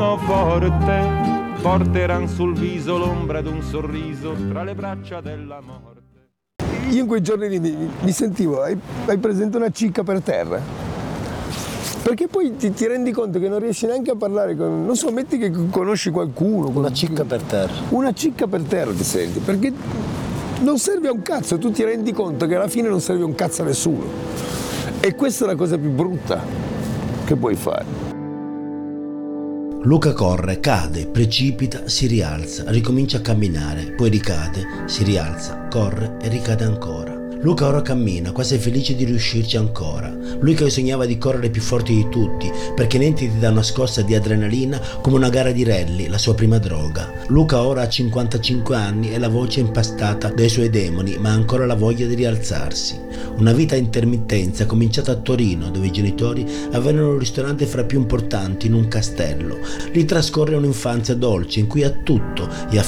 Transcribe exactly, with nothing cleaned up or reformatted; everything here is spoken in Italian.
pianoforte porteran sul viso l'ombra d'un sorriso tra le braccia della morte. Io in quei giorni lì mi, mi sentivo, hai, hai presente una cicca per terra? Perché poi ti, ti rendi conto che non riesci neanche a parlare con, non so, metti che conosci qualcuno. Una cicca per terra. Una cicca per terra ti senti, perché non serve a un cazzo, tu ti rendi conto che alla fine non serve a un cazzo a nessuno. E questa è la cosa più brutta che puoi fare. Luca corre, cade, precipita, si rialza, ricomincia a camminare, poi ricade, si rialza, corre e ricade ancora. Luca ora cammina, quasi felice di riuscirci ancora. Lui che sognava di correre più forte di tutti, perché niente ti dà una scossa di adrenalina come una gara di rally, la sua prima droga. Luca ora ha cinquantacinque anni e la voce è impastata dai suoi demoni, ma ha ancora la voglia di rialzarsi. Una vita a intermittenza cominciata a Torino, dove i genitori avevano un ristorante fra i più importanti in un castello. Lì trascorre un'infanzia dolce in cui ha tutto e ha